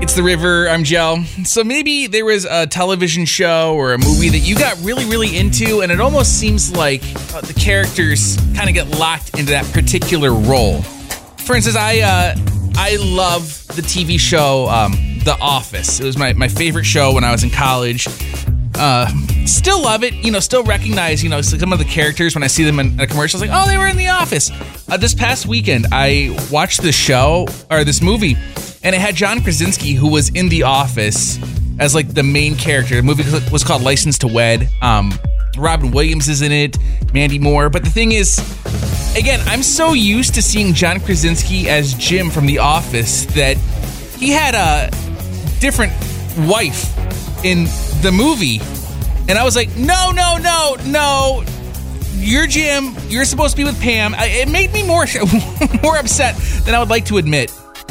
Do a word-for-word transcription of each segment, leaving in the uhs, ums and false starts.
It's The River. I'm Joe. So maybe there was a television show or a movie that you got really, really into, and it almost seems like uh, the characters kind of get locked into that particular role. For instance, I uh, I love the T V show um, The Office. It was my, my favorite show when I was in college. Uh, still love it. You know, still recognize, you know, some of the characters when I see them in a commercial. It's like, oh, they were in The Office. Uh, this past weekend, I watched this show, or this movie, and it had John Krasinski, who was in The Office as like the main character. The movie was called License to Wed. Um, Robin Williams is in it, Mandy Moore. But the thing is, again, I'm so used to seeing John Krasinski as Jim from The Office that he had a different wife in the movie. And I was like, no, no, no, no. You're Jim. You're supposed to be with Pam. I, it made me more, more upset than I would like to admit.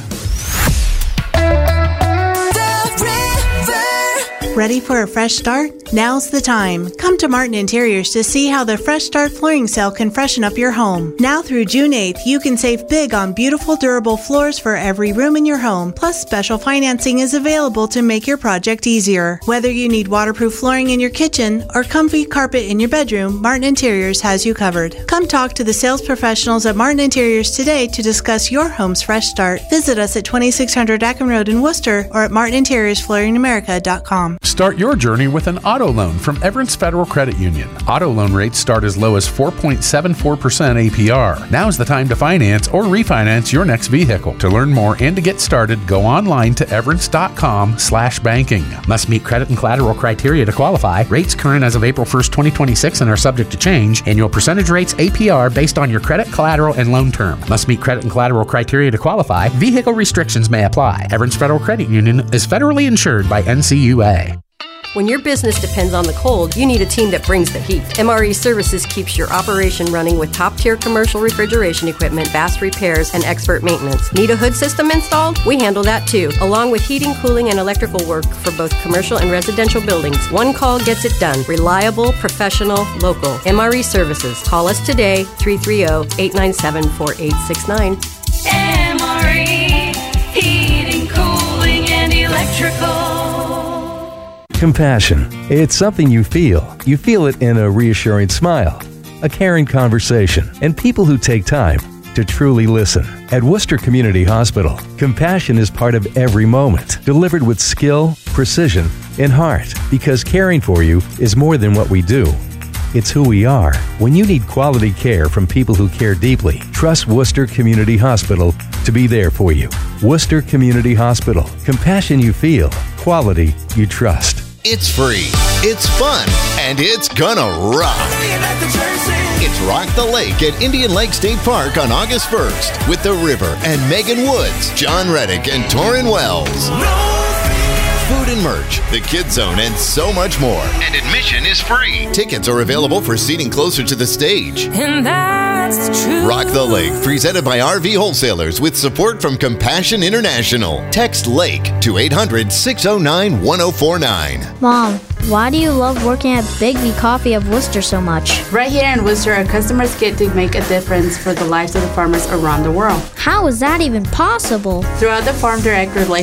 Ready for a fresh start? Now's the time. Come to Martin Interiors to see how the Fresh Start flooring sale can freshen up your home. Now through June eighth, you can save big on beautiful, durable floors for every room in your home. Plus, special financing is available to make your project easier. Whether you need waterproof flooring in your kitchen or comfy carpet in your bedroom, Martin Interiors has you covered. Come talk to the sales professionals at Martin Interiors today to discuss your home's fresh start. Visit us at twenty-six hundred Acton Road in Worcester or at martin interiors flooring america dot com. Start your journey with an auto loan from Everence Federal Credit Union. Auto loan rates start as low as four point seven four percent A P R. Now's the time to finance or refinance your next vehicle. To learn more and to get started, go online to everence.com slash banking. Must meet credit and collateral criteria to qualify. Rates current as of April first, twenty twenty-six and are subject to change. Annual percentage rates A P R based on your credit, collateral, and loan term. Must meet credit and collateral criteria to qualify. Vehicle restrictions may apply. Everence Federal Credit Union is federally insured by N C U A. When your business depends on the cold, you need a team that brings the heat. M R E Services keeps your operation running with top-tier commercial refrigeration equipment, fast repairs, and expert maintenance. Need a hood system installed? We handle that too, along with heating, cooling, and electrical work for both commercial and residential buildings. One call gets it done. Reliable, professional, local. M R E Services. Call us today, three three zero, eight nine seven, four eight six nine. M R E, heating, cooling, and electrical. Compassion. It's something you feel. You feel it in a reassuring smile, a caring conversation, and people who take time to truly listen. At Worcester Community Hospital, compassion is part of every moment, delivered with skill, precision, and heart, because caring for you is more than what we do. It's who we are. When you need quality care from people who care deeply, trust Worcester Community Hospital to be there for you. Worcester Community Hospital. Compassion you feel. Quality you trust. It's free, it's fun, and it's gonna rock. It's Rock the Lake at Indian Lake State Park on August first with The River and Megan Woods, John Reddick, and Torrin Wells. Food and merch, the Kids Zone, and so much more. And admission is free. Tickets are available for seating closer to the stage. And that's true. Rock the Lake, presented by R V Wholesalers with support from Compassion International. Text LAKE to eight hundred, six oh nine, one oh four nine. Mom, why do you love working at Big V Coffee of Worcester so much? Right here in Worcester, our customers get to make a difference for the lives of the farmers around the world. How is that even possible? Throughout the farm direct relationship,